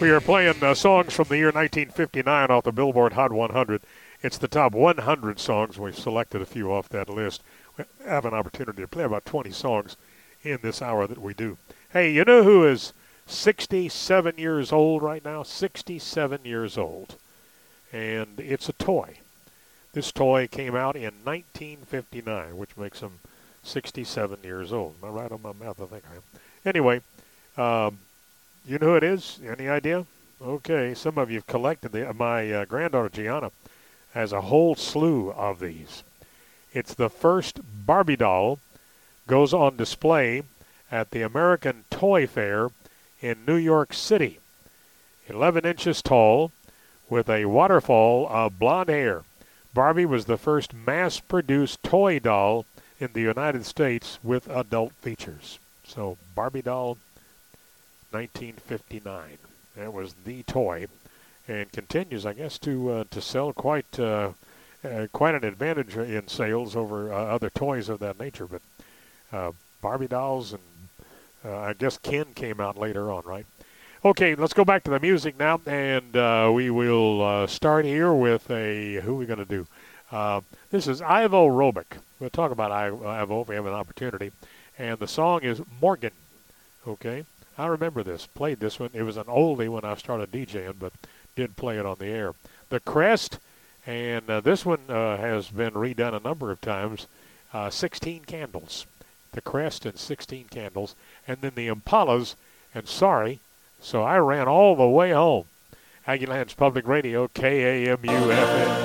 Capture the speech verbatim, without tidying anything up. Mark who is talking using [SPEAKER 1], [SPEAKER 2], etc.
[SPEAKER 1] We are playing uh, songs from the year nineteen fifty-nine off the Billboard Hot one hundred. It's the top one hundred songs. We've selected a few off that list. We have an opportunity to play about twenty songs in this hour that we do. Hey, you know who is sixty-seven years old right now? sixty-seven years old. And it's a toy. This toy came out in nineteen fifty-nine, which makes him sixty-seven years old. Am I right on my mouth? I think I am. Anyway, um, you know who it is? Any idea? Okay, some of you have collected the, my uh, granddaughter Gianna has a whole slew of these. It's the first Barbie doll, goes on display at the American Toy Fair in New York City. eleven inches tall with a waterfall of blonde hair. Barbie was the first mass-produced toy doll in the United States with adult features. So Barbie doll, nineteen fifty-nine. That was the toy, and continues, I guess, to uh, to sell quite uh, uh, quite an advantage in sales over uh, other toys of that nature. But uh, Barbie dolls, and uh, I guess Ken came out later on, right? Okay, let's go back to the music now, and uh, we will uh, start here with a, who are we going to do? Uh, this is Ivo Robic. We'll talk about Ivo if we have an opportunity. And the song is Morgan, okay? I remember this, played this one. It was an oldie when I started DJing, but did play it on the air. The Crest, and uh, this one uh, has been redone a number of times, uh, sixteen Candles. The Crest and sixteen Candles. And then the Impalas, and Sorry, So I Ran All the Way Home. Aggieland's Public Radio, K A M U F M.